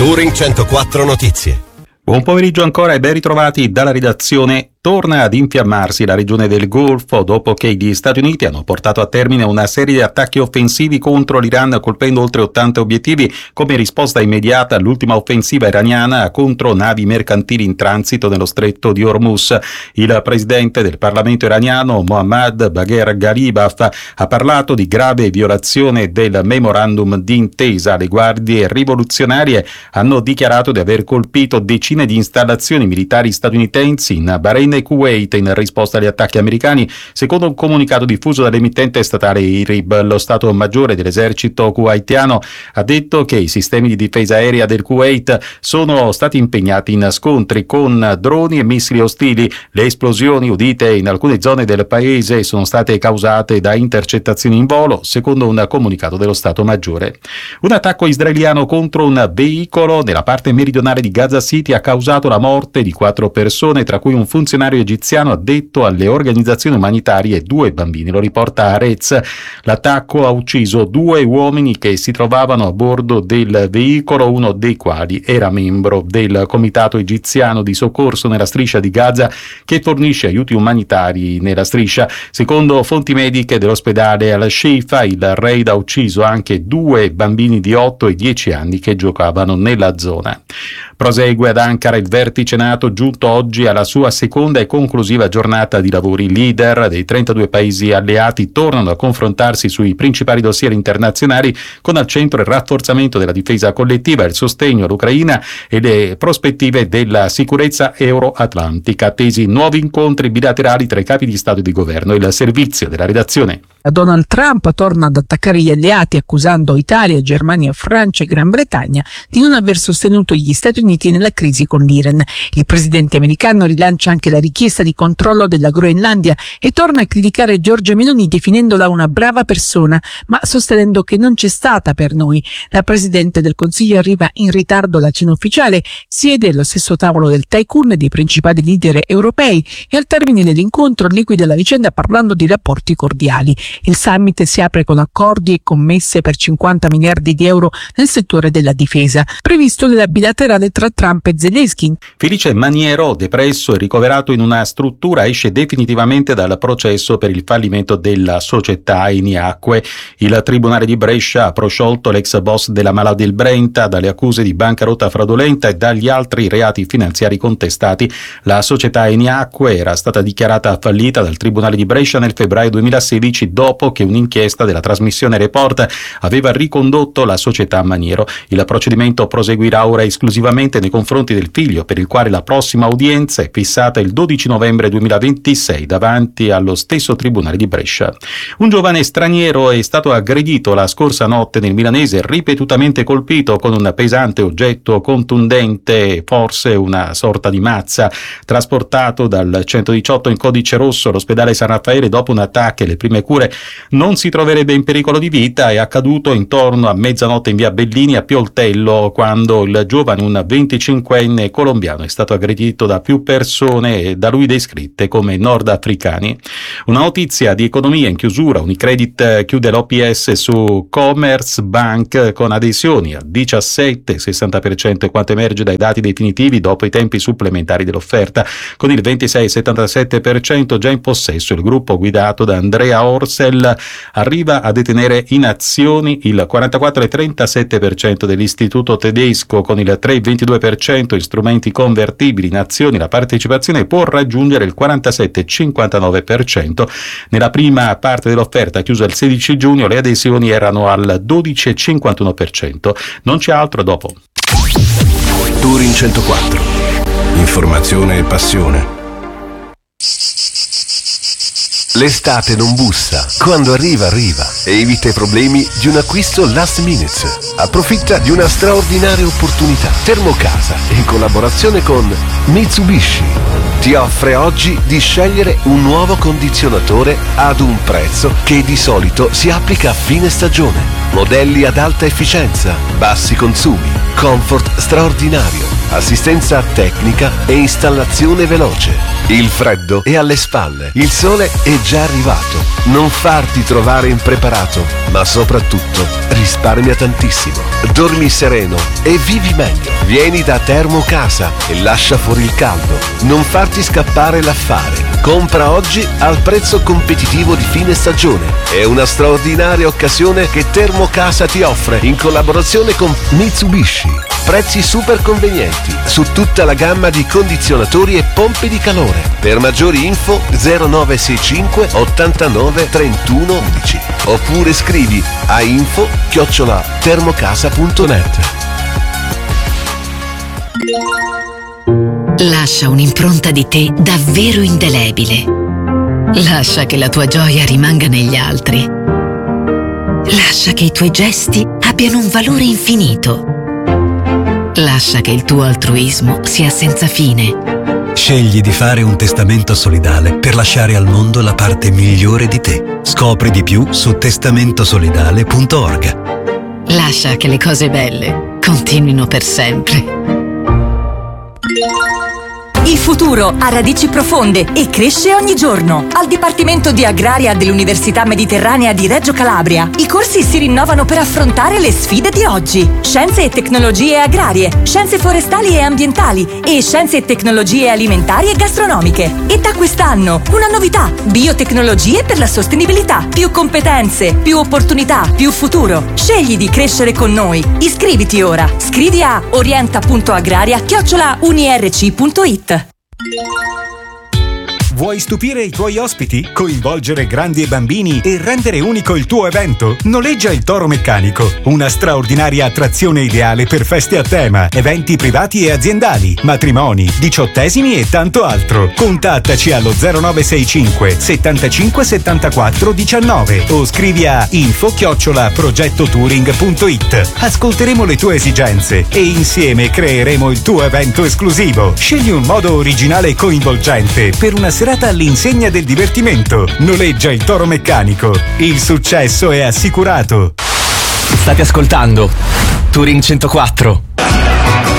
Touring 104 Notizie. Buon pomeriggio ancora e ben ritrovati dalla redazione. Torna ad infiammarsi la regione del Golfo dopo che gli Stati Uniti hanno portato a termine una serie di attacchi offensivi contro l'Iran, colpendo oltre 80 obiettivi come risposta immediata all'ultima offensiva iraniana contro navi mercantili in transito nello stretto di Hormuz. Il presidente del Parlamento iraniano, Mohammad Bagher Ghalibaf, ha parlato di grave violazione del memorandum d'intesa. Le guardie rivoluzionarie hanno dichiarato di aver colpito decine di installazioni militari statunitensi in Bahrain e Kuwait in risposta agli attacchi americani, secondo un comunicato diffuso dall'emittente statale IRIB. Lo Stato Maggiore dell'esercito kuwaitiano ha detto che i sistemi di difesa aerea del Kuwait sono stati impegnati in scontri con droni e missili ostili. Le esplosioni udite in alcune zone del paese sono state causate da intercettazioni in volo, secondo un comunicato dello Stato Maggiore. Un attacco israeliano contro un veicolo nella parte meridionale di Gaza City ha causato la morte di 4 persone, tra cui un funzionario egiziano addetto alle organizzazioni umanitarie e 2 bambini, lo riporta Haaretz. L'attacco ha ucciso 2 uomini che si trovavano a bordo del veicolo, uno dei quali era membro del comitato egiziano di soccorso nella striscia di Gaza che fornisce aiuti umanitari nella striscia. Secondo fonti mediche dell'ospedale Al-Shifa, il raid ha ucciso anche 2 bambini di 8 e 10 anni che giocavano nella zona. Prosegue ad Ankara il vertice NATO, giunto oggi alla sua seconda e conclusiva giornata di lavori. I leader dei 32 paesi alleati tornano a confrontarsi sui principali dossier internazionali, con al centro il rafforzamento della difesa collettiva, il sostegno all'Ucraina e le prospettive della sicurezza euroatlantica. Attesi nuovi incontri bilaterali tra i capi di Stato e di Governo. Il servizio della redazione. Donald Trump torna ad attaccare gli alleati, accusando Italia, Germania, Francia e Gran Bretagna di non aver sostenuto gli Stati Uniti nella crisi con l'Iran. Il presidente americano rilancia anche la richiesta di controllo della Groenlandia e torna a criticare Giorgia Meloni definendola una brava persona, ma sostenendo che non c'è stata per noi. La presidente del Consiglio arriva in ritardo alla cena ufficiale, siede allo stesso tavolo del tycoon e dei principali leader europei e al termine dell'incontro liquida la vicenda parlando di rapporti cordiali. Il summit si apre con accordi e commesse per 50 miliardi di euro nel settore della difesa, previsto nella bilaterale tra Trump e Zelensky. Felice Maniero, depresso e ricoverato in una struttura, esce definitivamente dal processo per il fallimento della società Eniacque. Il Tribunale di Brescia ha prosciolto l'ex boss della Mala del Brenta dalle accuse di bancarotta fraudolenta e dagli altri reati finanziari contestati. La società Eniacque era stata dichiarata fallita dal Tribunale di Brescia nel febbraio 2016 dopo che un'inchiesta della trasmissione Report aveva ricondotto la società a Maniero. Il procedimento proseguirà ora esclusivamente nei confronti del figlio, per il quale la prossima udienza è fissata il 12 novembre 2026 davanti allo stesso Tribunale di Brescia. Un giovane straniero è stato aggredito la scorsa notte nel milanese, ripetutamente colpito con un pesante oggetto contundente, forse una sorta di mazza. Trasportato dal 118 in codice rosso all'ospedale San Raffaele dopo un attacco e le prime cure, non si troverebbe in pericolo di vita. È accaduto intorno a mezzanotte in via Bellini a Pioltello, quando il giovane, un 25enne colombiano, è stato aggredito da più persone da lui descritte come nordafricani. Una notizia di economia in chiusura: Unicredit chiude l'OPS su Commerzbank con adesioni al 17,60% è quanto emerge dai dati definitivi dopo i tempi supplementari dell'offerta. Con il 26,77% già in possesso, il gruppo guidato da Andrea Orsel arriva a detenere in azioni il 44,37% dell'istituto tedesco. Con il 3,22% in strumenti convertibili in azioni la partecipazione può raggiungere il 47,59%. Nella prima parte dell'offerta, chiusa il 16 giugno, le adesioni erano al 12,51%. Non c'è altro dopo. Touring 104. Informazione e passione. L'estate non bussa. Quando arriva, arriva. E evita i problemi di un acquisto last minute. Approfitta di una straordinaria opportunità. Termocasa, in collaborazione con Mitsubishi, ti offre oggi di scegliere un nuovo condizionatore ad un prezzo che di solito si applica a fine stagione. Modelli ad alta efficienza, bassi consumi, comfort straordinario. assistenza tecnica e installazione veloce. Il freddo è alle spalle, il sole è già arrivato. Non farti trovare impreparato, ma soprattutto risparmia tantissimo. Dormi sereno e vivi meglio. Vieni da Termocasa e lascia fuori il caldo. Non farti scappare l'affare. Compra oggi al prezzo competitivo di fine stagione. È una straordinaria occasione che Termocasa ti offre in collaborazione con Mitsubishi. Prezzi super convenienti su tutta la gamma di condizionatori e pompe di calore. Per maggiori info 0965 89 31 11 oppure scrivi a info@termocasa.net. Lascia un'impronta di te davvero indelebile. Lascia che la tua gioia rimanga negli altri. Lascia che i tuoi gesti abbiano un valore infinito. Lascia che il tuo altruismo sia senza fine. Scegli di fare un testamento solidale per lasciare al mondo la parte migliore di te. Scopri di più su testamentosolidale.org. Lascia che le cose belle continuino per sempre. Il futuro ha radici profonde e cresce ogni giorno. Al Dipartimento di Agraria dell'Università Mediterranea di Reggio Calabria, i corsi si rinnovano per affrontare le sfide di oggi. Scienze e tecnologie agrarie, scienze forestali e ambientali e scienze e tecnologie alimentari e gastronomiche. E da quest'anno una novità: biotecnologie per la sostenibilità. Più competenze, più opportunità, più futuro. Scegli di crescere con noi. Iscriviti ora. Scrivi a orienta.agraria@unirc.it. Vuoi stupire i tuoi ospiti? Coinvolgere grandi e bambini e rendere unico il tuo evento? Noleggia il Toro Meccanico, una straordinaria attrazione ideale per feste a tema, eventi privati e aziendali, matrimoni, diciottesimi e tanto altro. Contattaci allo 0965 75 74 19 o scrivi a info@progettotouring.it. Ascolteremo le tue esigenze e insieme creeremo il tuo evento esclusivo. Scegli un modo originale e coinvolgente per una serata all'insegna del divertimento. Noleggia il Toro Meccanico. Il successo è assicurato. State ascoltando Touring 104.